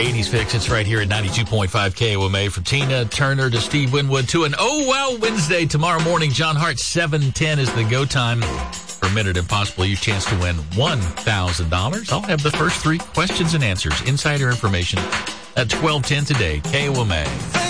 80s Fix. It's right here at 92.5 KOMA. From Tina Turner to Steve Winwood to an Oh Wow Wednesday tomorrow morning. John Hart, 7:10 is the go time for Minute Impossible. Your chance to win $1,000. I'll have the first three questions and answers. Insider information at 12:10 today. KOMA.